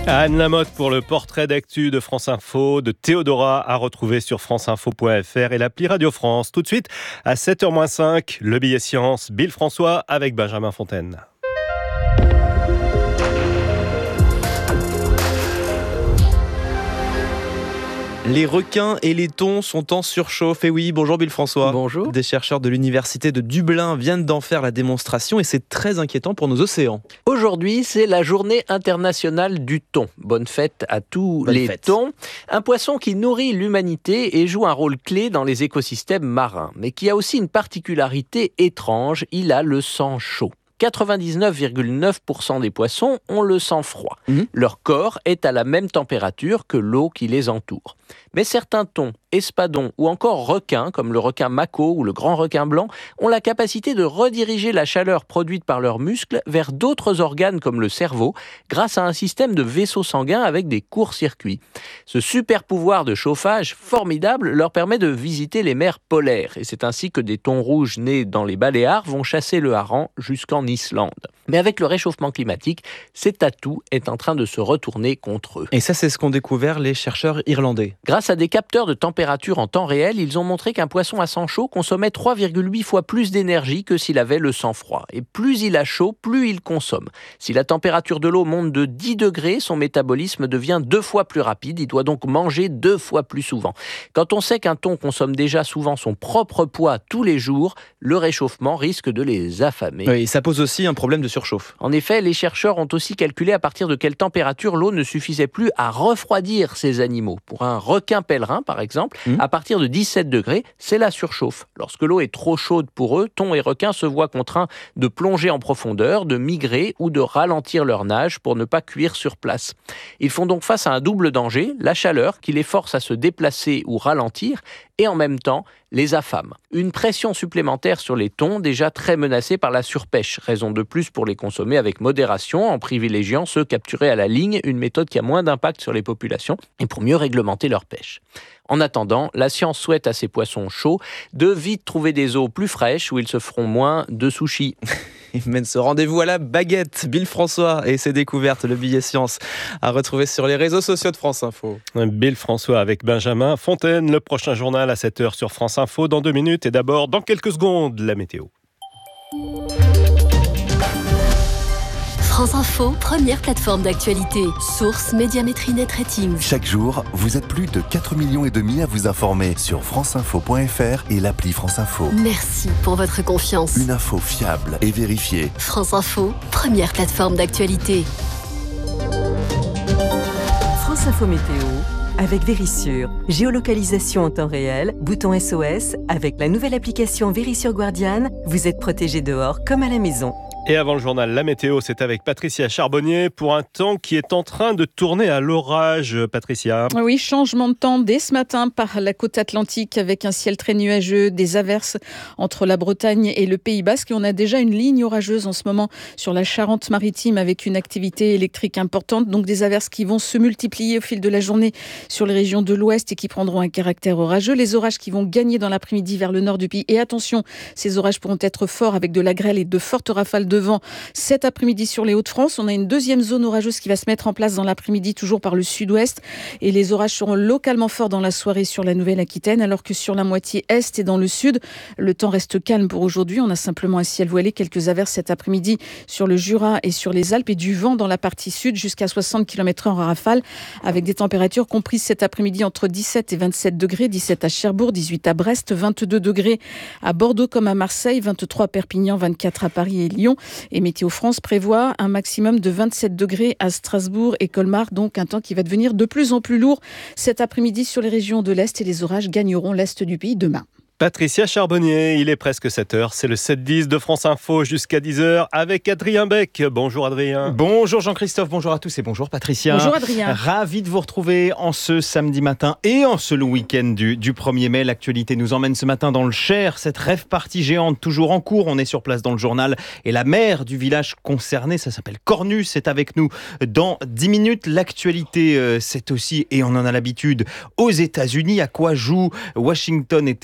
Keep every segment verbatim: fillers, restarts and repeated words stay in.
Anne Lamotte pour le portrait d'actu de France Info, de Théodora à retrouver sur franceinfo point f r et l'appli Radio France. Tout de suite, à sept heures moins cinq, le billet science, Bill François avec Benjamin Fontaine. Les requins et les thons sont en surchauffe. Et oui, bonjour Bill François. Bonjour. Des chercheurs de l'université de Dublin viennent d'en faire la démonstration et c'est très inquiétant pour nos océans. Aujourd'hui, c'est la journée internationale du thon. Bonne fête à tous Bonne les fête. thons. Un poisson qui nourrit l'humanité et joue un rôle clé dans les écosystèmes marins, mais qui a aussi une particularité étrange, il a le sang chaud. quatre-vingt-dix-neuf virgule neuf pour cent des poissons ont le sang froid. Mmh. Leur corps est à la même température que l'eau qui les entoure. Mais certains thons, espadons ou encore requins, comme le requin mako ou le grand requin blanc, ont la capacité de rediriger la chaleur produite par leurs muscles vers d'autres organes comme le cerveau, grâce à un système de vaisseaux sanguins avec des courts-circuits. Ce super pouvoir de chauffage formidable leur permet de visiter les mers polaires. Et c'est ainsi que des thons rouges nés dans les Baléares vont chasser le hareng jusqu'en Islande. Mais avec le réchauffement climatique, cet atout est en train de se retourner contre eux. Et ça, c'est ce qu'ont découvert les chercheurs irlandais. Grâce à des capteurs de température en temps réel, ils ont montré qu'un poisson à sang chaud consommait trois virgule huit fois plus d'énergie que s'il avait le sang froid. Et plus il a chaud, plus il consomme. Si la température de l'eau monte de dix degrés, son métabolisme devient deux fois plus rapide. Il doit donc manger deux fois plus souvent. Quand on sait qu'un thon consomme déjà souvent son propre poids tous les jours, le réchauffement risque de les affamer. Oui, ça pose aussi un problème de surchauffe. En effet, les chercheurs ont aussi calculé à partir de quelle température l'eau ne suffisait plus à refroidir ces animaux. Pour un requin pèlerin, par exemple, mmh. à partir de dix-sept degrés, c'est la surchauffe. Lorsque l'eau est trop chaude pour eux, thons et requins se voient contraints de plonger en profondeur, de migrer ou de ralentir leur nage pour ne pas cuire sur place. Ils font donc face à un double danger, la chaleur qui les force à se déplacer ou ralentir, et en même temps, les affame. Une pression supplémentaire sur les thons, déjà très menacés par la surpêche. Raison de plus pour les consommer avec modération, en privilégiant ceux capturés à la ligne, une méthode qui a moins d'impact sur les populations, et pour mieux réglementer leur pêche. En attendant, la science souhaite à ces poissons chauds de vite trouver des eaux plus fraîches où ils se feront moins de sushis. Il mène ce rendez-vous à la baguette. Bill François et ses découvertes, le billet science, à retrouver sur les réseaux sociaux de France Info. Bill François avec Benjamin Fontaine. Le prochain journal à sept heures sur France Info dans deux minutes. Et d'abord, dans quelques secondes, la météo. France Info, première plateforme d'actualité. Source Médiamétrie Net Rating. Chaque jour, vous êtes plus de quatre millions et demi à vous informer sur franceinfo point f r et l'appli France Info. Merci pour votre confiance. Une info fiable et vérifiée. France Info, première plateforme d'actualité. France Info Météo avec Vérissure. Géolocalisation en temps réel, bouton S O S. Avec la nouvelle application Vérissure Guardian, vous êtes protégé dehors comme à la maison. Et avant le journal, la météo, c'est avec Patricia Charbonnier pour un temps qui est en train de tourner à l'orage. Patricia. Oui, changement de temps dès ce matin par la côte atlantique avec un ciel très nuageux, des averses entre la Bretagne et le Pays Basque. Et on a déjà une ligne orageuse en ce moment sur la Charente-Maritime avec une activité électrique importante. Donc des averses qui vont se multiplier au fil de la journée sur les régions de l'ouest et qui prendront un caractère orageux. Les orages qui vont gagner dans l'après-midi vers le nord du pays. Et attention, ces orages pourront être forts avec de la grêle et de fortes rafales de vent cet après-midi sur les Hauts-de-France. On a une deuxième zone orageuse qui va se mettre en place dans l'après-midi, toujours par le sud-ouest. Et les orages seront localement forts dans la soirée sur la Nouvelle-Aquitaine, alors que sur la moitié est et dans le sud, le temps reste calme pour aujourd'hui. On a simplement un ciel voilé, quelques averses cet après-midi sur le Jura et sur les Alpes et du vent dans la partie sud jusqu'à soixante kilomètres heure en rafale, avec des températures comprises cet après-midi entre dix-sept et vingt-sept degrés, dix-sept à Cherbourg, dix-huit à Brest, vingt-deux degrés à Bordeaux comme à Marseille, vingt-trois à Perpignan, vingt-quatre à Paris et Lyon. Et Météo France prévoit un maximum de vingt-sept degrés à Strasbourg et Colmar, donc un temps qui va devenir de plus en plus lourd cet après-midi sur les régions de l'Est et les orages gagneront l'Est du pays demain. Patricia Charbonnier, il est presque sept heures, c'est le sept dix de France Info jusqu'à dix heures avec Adrien Beck. Bonjour Adrien. Bonjour Jean-Christophe, bonjour à tous et bonjour Patricia. Bonjour Adrien. Ravi de vous retrouver en ce samedi matin et en ce long week-end du, du premier mai. L'actualité nous emmène ce matin dans le Cher, cette rave party géante toujours en cours. On est sur place dans le journal et la maire du village concerné, ça s'appelle Cornus, c'est avec nous dans dix minutes. L'actualité, euh, c'est aussi, et on en a l'habitude, aux États-Unis. À quoi jouent Washington et Téhéran,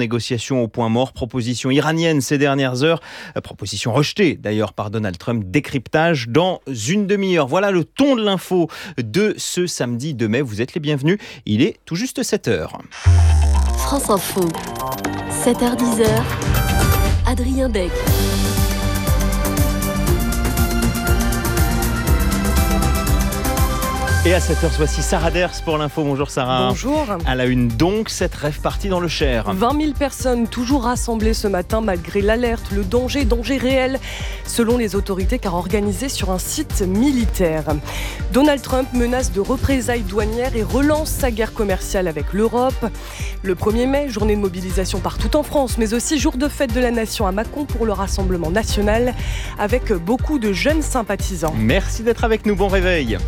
négociations au point mort, proposition iranienne ces dernières heures, proposition rejetée d'ailleurs par Donald Trump, décryptage dans une demi-heure. Voilà le ton de l'info de ce samedi deux mai. Vous êtes les bienvenus, il est tout juste sept heures. France Info, sept heures dix, Adrien Beck. Et à sept heures, voici Sarah Ders pour l'info. Bonjour Sarah. Bonjour. À la une donc, cette rave party dans le Cher. vingt mille personnes toujours rassemblées ce matin malgré l'alerte, le danger, danger réel, selon les autorités, car organisé sur un site militaire. Donald Trump menace de représailles douanières et relance sa guerre commerciale avec l'Europe. Le premier mai, journée de mobilisation partout en France, mais aussi jour de fête de la nation à Mâcon pour le Rassemblement national, avec beaucoup de jeunes sympathisants. Merci d'être avec nous, bon réveil.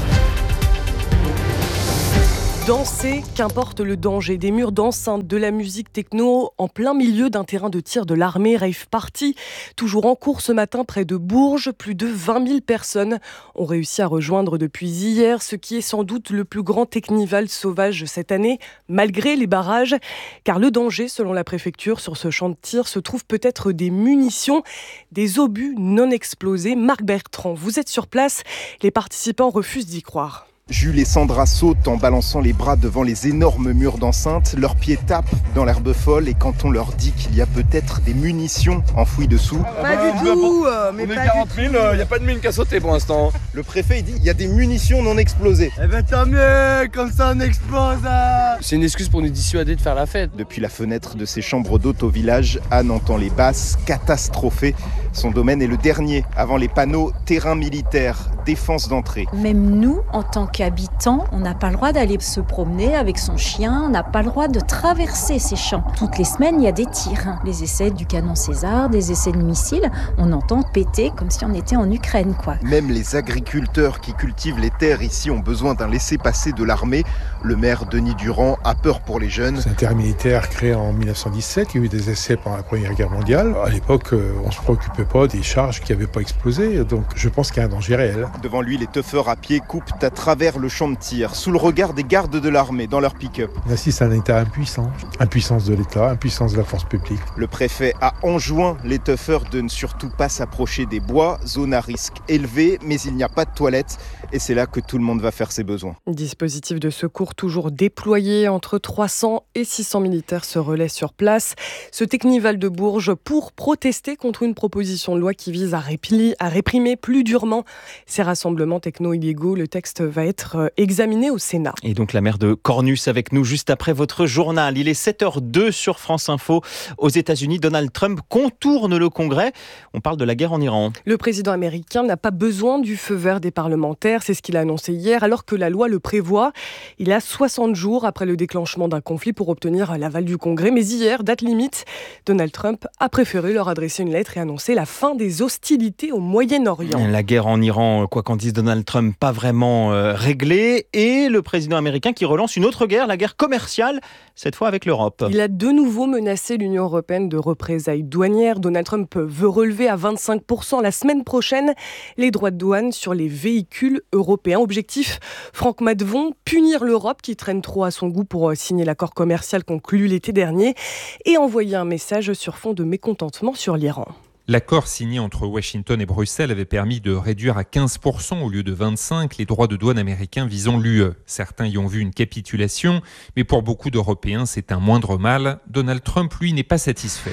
Danser, qu'importe le danger, des murs d'enceinte, de la musique techno en plein milieu d'un terrain de tir de l'armée, rave party, toujours en cours ce matin près de Bourges. Plus de vingt mille personnes ont réussi à rejoindre depuis hier, ce qui est sans doute le plus grand technival sauvage cette année, malgré les barrages, car le danger, selon la préfecture, sur ce champ de tir se trouve peut-être des munitions, des obus non explosés. Marc Bertrand, vous êtes sur place, les participants refusent d'y croire. Jules et Sandra sautent en balançant les bras devant les énormes murs d'enceinte. Leurs pieds tapent dans l'herbe folle et quand on leur dit qu'il y a peut-être des munitions enfouies dessous... Pas du tout, euh, mais on est quarante mille, il n'y a pas de mine qui a sauté pour l'instant. Le préfet il dit il y a des munitions non explosées. Eh ben tant mieux, comme ça on explose hein. C'est une excuse pour nous dissuader de faire la fête. Depuis la fenêtre de ses chambres d'hôte au village, Anne entend les basses, catastrophée. Son domaine est le dernier, avant les panneaux terrain militaire, défense d'entrée. Même nous, en tant qu'habitants, on n'a pas le droit d'aller se promener avec son chien, on n'a pas le droit de traverser ces champs. Toutes les semaines, il y a des tirs. Les essais du canon César, des essais de missiles, on entend péter comme si on était en Ukraine, quoi. Même les agriculteurs qui cultivent les terres ici ont besoin d'un laissez-passer de l'armée. Le maire Denis Durand a peur pour les jeunes. C'est un terrain militaire créé en mille neuf cent dix-sept, il y a eu des essais pendant la Première Guerre mondiale. À l'époque, on ne se préoccupait pas des charges qui n'avaient pas explosé, donc je pense qu'il y a un danger réel. Devant lui, les teufeurs à pied coupent à travers le champ de tir, sous le regard des gardes de l'armée dans leur pick-up. On assiste à un État impuissant, impuissance de l'État, impuissance de la force publique. Le préfet a enjoint les teufeurs de ne surtout pas s'approcher des bois, zone à risque élevé, mais il n'y a pas de toilettes et c'est là que tout le monde va faire ses besoins. Dispositif de secours toujours déployé, entre trois cents et six cents militaires se relaient sur place. Ce Technival de Bourges pour protester contre une proposition de loi qui vise à, répli, à réprimer plus durement ces rassemblements techno-illégaux. Le texte va être examiné au Sénat. Et donc la maire de Cornus avec nous juste après votre journal. Il est sept heures deux sur France Info. Aux États-Unis, Donald Trump contourne le Congrès. On parle de la guerre en Iran. Le président américain n'a pas besoin du feu vert des parlementaires, c'est ce qu'il a annoncé hier, alors que la loi le prévoit. Il a soixante jours après le déclenchement d'un conflit pour obtenir l'aval du Congrès. Mais hier, date limite, Donald Trump a préféré leur adresser une lettre et annoncer la fin des hostilités au Moyen-Orient. La guerre en Iran, quoi qu'en dise Donald Trump, pas vraiment euh, réglée. Et le président américain qui relance une autre guerre, la guerre commerciale, cette fois avec l'Europe. Il a de nouveau menacé l'Union européenne de représailles douanières. Donald Trump veut relever à vingt-cinq pour cent la semaine prochaine les droits de douane sur les véhicules européens. Objectif, Franck Madvon, punir l'Europe qui traîne trop à son goût pour signer l'accord commercial conclu l'été dernier et envoyer un message sur fond de mécontentement sur l'Iran. L'accord signé entre Washington et Bruxelles avait permis de réduire à quinze pour cent au lieu de vingt-cinq pour cent les droits de douane américains visant l'U E. Certains y ont vu une capitulation, mais pour beaucoup d'Européens, c'est un moindre mal. Donald Trump, lui, n'est pas satisfait.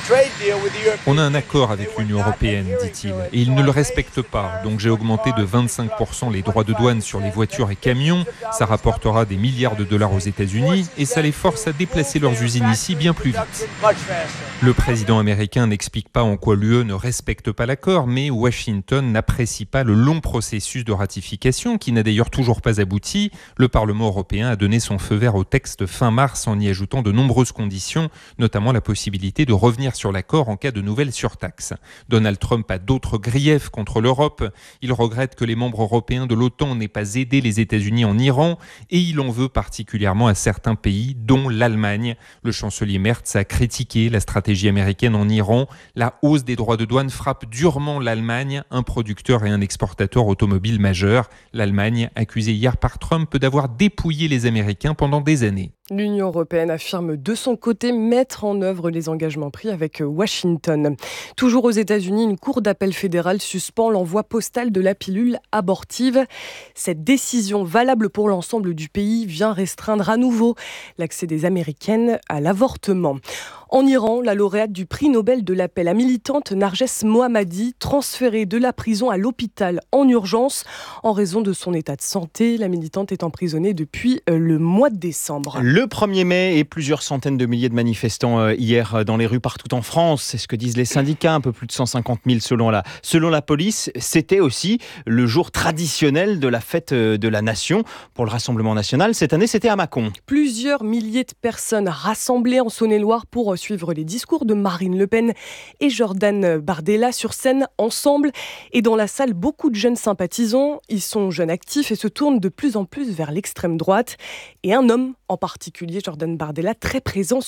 On a un accord avec l'Union européenne, dit-il, et ils ne le respectent pas. Donc j'ai augmenté de vingt-cinq pour cent les droits de douane sur les voitures et camions. Ça rapportera des milliards de dollars aux États-Unis et ça les force à déplacer leurs usines ici bien plus vite. Le président américain n'explique pas en quoi l'U E ne respecte pas l'accord, mais Washington n'apprécie pas le long processus de ratification qui n'a d'ailleurs toujours pas abouti. Le Parlement européen a donné son feu vert au texte fin mars en y ajoutant de nombreuses conditions, notamment la possibilité de revenir sur l'accord en cas de nouvelles surtaxes. Donald Trump a d'autres griefs contre l'Europe. Il regrette que les membres européens de l'OTAN n'aient pas aidé les États-Unis en Iran et il en veut particulièrement à certains pays, dont l'Allemagne. Le chancelier Merz a critiqué la stratégie américaine en Iran. La hausse des droits de douane frappe durement l'Allemagne, un producteur et un exportateur automobile majeur. L'Allemagne, accusée hier par Trump, d'avoir dépouillé les Américains pendant des années. L'Union européenne affirme de son côté mettre en œuvre les engagements pris avec Washington. Toujours aux États-Unis, une cour d'appel fédérale suspend l'envoi postal de la pilule abortive. Cette décision, valable pour l'ensemble du pays, vient restreindre à nouveau l'accès des Américaines à l'avortement. En Iran, la lauréate du prix Nobel de la paix, la militante Narges Mohammadi, transférée de la prison à l'hôpital en urgence en raison de son état de santé. La militante est emprisonnée depuis le mois de décembre. Le premier mai et plusieurs centaines de milliers de manifestants hier dans les rues partout en France. C'est ce que disent les syndicats, un peu plus de cent cinquante mille selon la, selon la police. C'était aussi le jour traditionnel de la fête de la nation pour le Rassemblement national. Cette année, c'était à Mâcon. Plusieurs milliers de personnes rassemblées en Saône-et-Loire pour suivre les discours de Marine Le Pen et Jordan Bardella sur scène ensemble. Et dans la salle, beaucoup de jeunes sympathisants. Ils sont jeunes actifs et se tournent de plus en plus vers l'extrême droite. Et un homme en particulier, Jordan Bardella, très présent